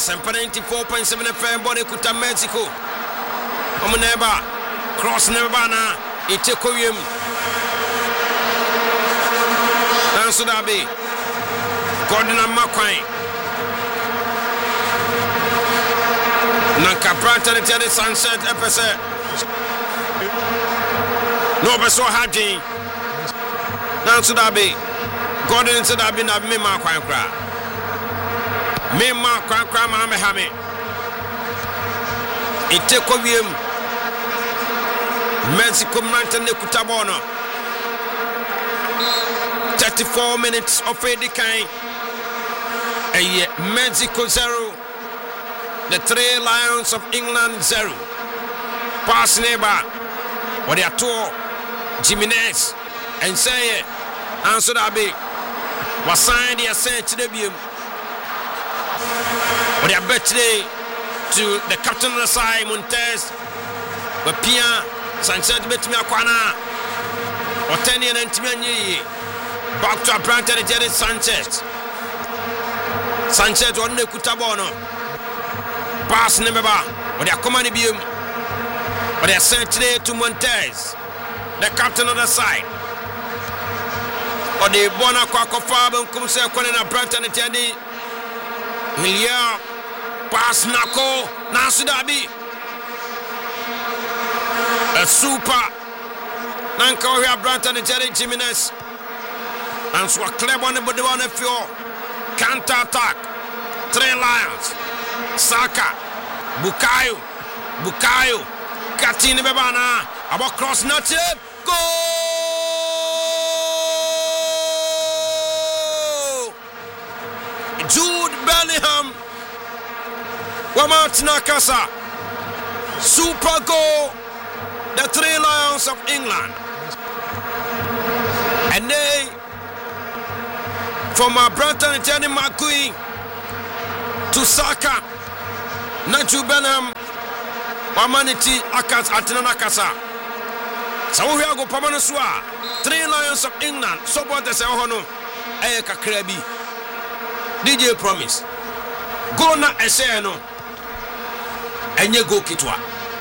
Asempa 94.7 FM body kuta Mexico. Omuneba cross never na itekoyem. Nanso dabe. Gordon Makwan. Nanka Branta de Teddy Sunset FSA. No beso haji. Nanso dabe. Gordon said I've been a mema kwan kra. Mema kwan kra ma me hame. Itekoyem. Mexico Manta ne kutabono. 34 minutes of the kind. Mexico 0. The 3 Lions of England 0. Pass neighbor. What they are two Jimenez and say it. Answer that big. Was signed the ascent to the beam. What they are bet today to the captain of the side, Montez. But Pia Sanchez bet me a corner. Or 10 and Timani. Back to a brand and Jerry Sanchez. Sanchez on the Kutabono. Pass number. But they are coming beam. But they are sent today to Montez, the captain of the side. Or the Bona Quaco Fab comes a brand and Teddy. Hilia. Pass Nako. Nasudabi. A super. Nanko here brand and Jerry Jimenez. And so a clever one but the one of your counter attack. 3 Lions. Saka. Bukayo. Katini Bebana. About cross native. Go! Jude Bellingham. Wamat Nakasa. Super goal. The 3 Lions of England. And they from Branton and Teddy McQueen to Saka, Naju Benham, Wamaniti Akas Atanakasa. So we are go Pamanasua, 3 Lions of England, so what the Sahono, Eka Krebi, DJ Promise, Gona Eseno, and you go Kitwa.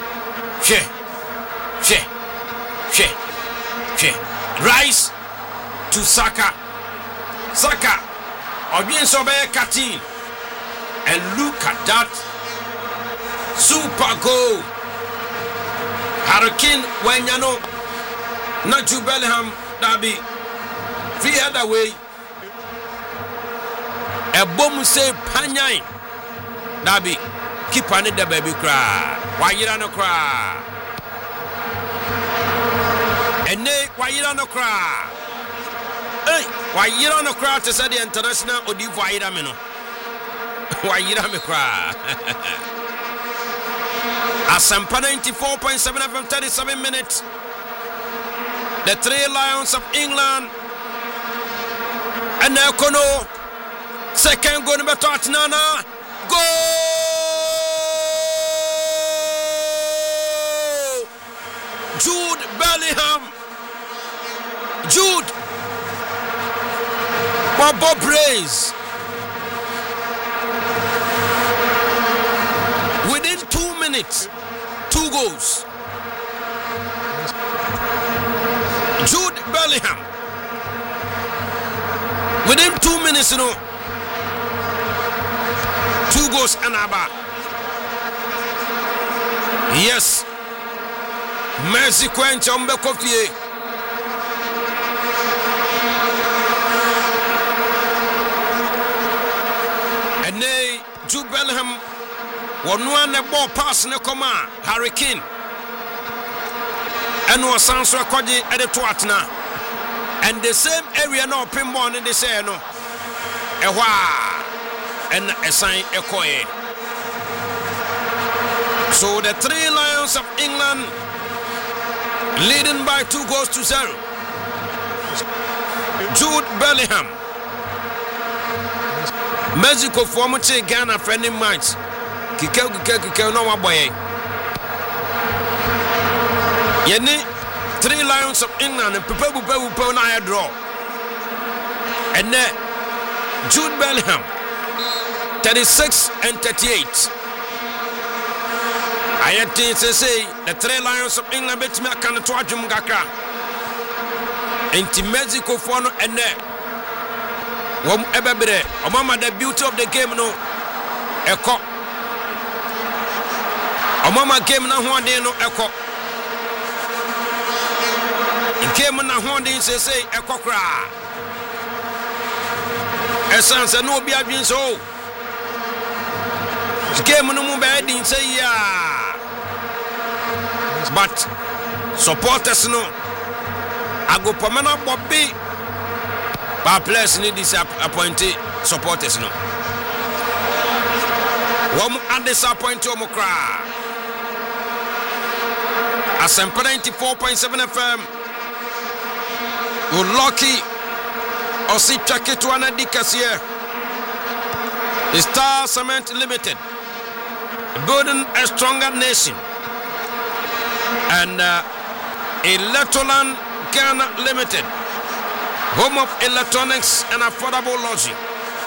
Rice to Saka. Saka, audience of Katin, and look at that super goal. Hurricane when you know, not to Bellingham, Dabi, 3 other way. A bomb say Panyai, Dabi, keep on it the baby cry. Why you don't cry? And nay, why you don't cry? Hey, why you don't cry to say the international or the Vairamino? Why you don't cry? Asempa 94.7 FM 37 minutes. The 3 Lions of England. And now Kono. Second goal number Tottenham. Goal! Jude Bellingham. Jude. Bob Braze. Within 2 minutes, 2 goals. Jude Bellingham. Within 2 minutes, 2 goals and Abba. Yes. Mexico and Chombe Kofi. Jude Bellingham one ball pass ne koma Hurricane and was answer Kodi at the Twatna and the same area no pinball in the say no and a sign a koye. So the 3 Lions of England leading by 2 goals to 0. Jude Bellingham. Mexico for much Ghana friendly match. Kike no one boy. Yeni 3 Lions of England and Pepe na draw. And then Jude Bellingham 36 and 38. I think say the 3 Lions of England bet me aka to adwum kakra. Enti Mexico for no ene. Wom ebebre, omama the beauty of the game no eko. Omama game na ho ade no eko. Game na ho ade say eko kra. Essence no obi adwin so. Game no mu be din say ya. But supporters no agopamana Bobby but players need disappointed supporters no. One and disappointed omokra. Asempa 94.7 FM. Lucky Osi Chaketwana Dikasia. Star Cement Limited. Building a stronger nation. And Electroland Ghana Limited, home of electronics and affordable lodging.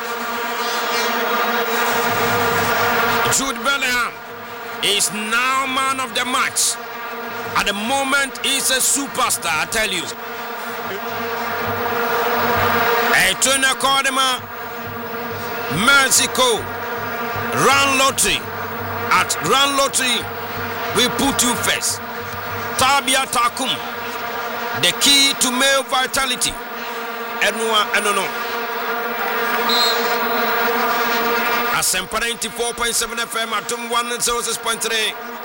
Jude Bellingham is now man of the match. At the moment, he's a superstar, I tell you. Etona Cordema, Mexico, Run Lottery. At Run Lottery, we put you first. Tabia Takum, the key to male vitality. Enono. Asempa 94.7 FM at 106.3.